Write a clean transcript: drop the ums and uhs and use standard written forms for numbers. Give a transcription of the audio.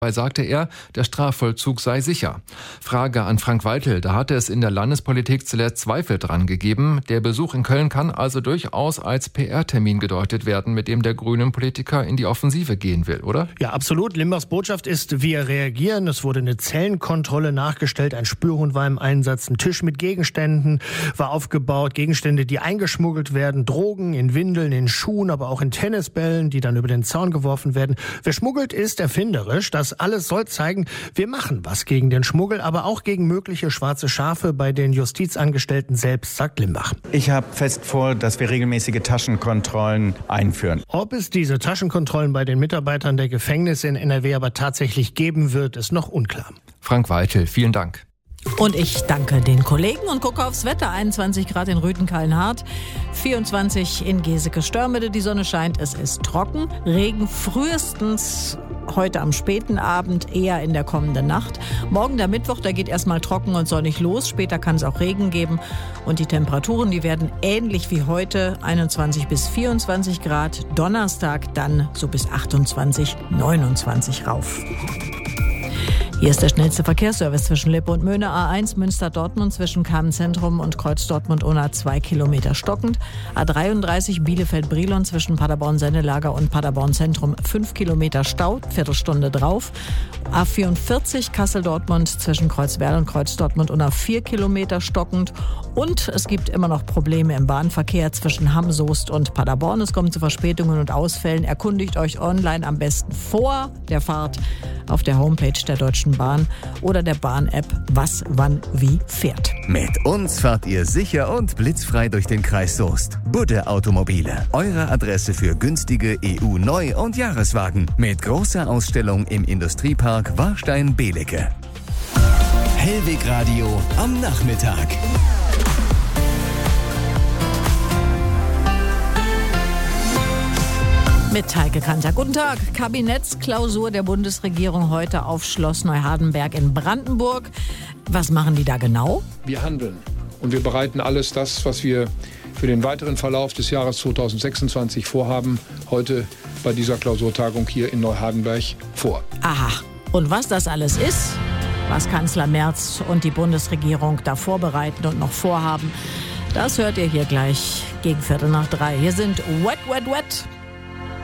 Dabei sagte er, der Strafvollzug sei sicher. Frage an Frank Waltel, da hatte es in der Landespolitik zuletzt Zweifel dran gegeben. Der Besuch in Köln kann also durchaus als PR-Termin gedeutet werden, mit dem der grünen Politiker in die Offensive gehen will, oder? Ja, absolut. Limbachs Botschaft ist, wir reagieren. Es wurde eine Zellenkontrolle nachgestellt, ein Spürhund war im Einsatz, ein Tisch mit Gegenständen war aufgebaut, Gegenstände, die eingeschmuggelt werden, Drogen in Windeln, in Schuhen, aber auch in Tennisbällen, die dann über den Zaun geworfen werden. Wer schmuggelt, ist erfinderisch. Das alles soll zeigen, wir machen was gegen den Schmuggel, aber auch gegen mögliche schwarze Schafe bei den Justizangestellten selbst, sagt Limbach. Ich habe fest vor, dass wir regelmäßige Taschenkontrollen einführen. Ob es diese Taschenkontrollen bei den Mitarbeitern der Gefängnisse in NRW aber tatsächlich geben wird, ist noch unklar. Frank Waltel, vielen Dank. Und ich danke den Kollegen und gucke aufs Wetter. 21 Grad in Rüthen-Kallenhardt, 24 in Geseke-Störmede. Die Sonne scheint, es ist trocken. Regen frühestens heute am späten Abend, eher in der kommenden Nacht. Morgen der Mittwoch, da geht erstmal trocken und sonnig los. Später kann es auch Regen geben. Und die Temperaturen, die werden ähnlich wie heute, 21 bis 24 Grad. Donnerstag dann so bis 28, 29 rauf. Hier ist der schnellste Verkehrsservice zwischen Lippe und Möhne. A1 Münster-Dortmund zwischen Kamen-Zentrum und Kreuz Dortmund-Unna 2 Kilometer stockend. A33 Bielefeld-Brilon zwischen Paderborn-Sennelager und Paderborn-Zentrum 5 Kilometer Stau, Viertelstunde drauf. A44 Kassel-Dortmund zwischen Kreuzwerl und Kreuz Dortmund-Unna 4 Kilometer stockend. Und es gibt immer noch Probleme im Bahnverkehr zwischen Hamm, Soest und Paderborn. Es kommt zu Verspätungen und Ausfällen. Erkundigt euch online am besten vor der Fahrt auf der Homepage der Deutschen Bahn oder der Bahn-App Was, Wann, Wie fährt. Mit uns fahrt ihr sicher und blitzfrei durch den Kreis Soest. Budde Automobile, eure Adresse für günstige EU-Neu- und Jahreswagen. Mit großer Ausstellung im Industriepark Warstein-Belecke. Hellweg Radio am Nachmittag. Mit Heike Kanter. Guten Tag. Kabinettsklausur der Bundesregierung heute auf Schloss Neuhardenberg in Brandenburg. Was machen die da genau? Wir handeln und wir bereiten alles das, was wir für den weiteren Verlauf des Jahres 2026 vorhaben, heute bei dieser Klausurtagung hier in Neuhardenberg vor. Aha. Und was das alles ist, was Kanzler Merz und die Bundesregierung da vorbereiten und noch vorhaben, das hört ihr hier gleich gegen 2:45. Hier sind Wet, Wet, Wet.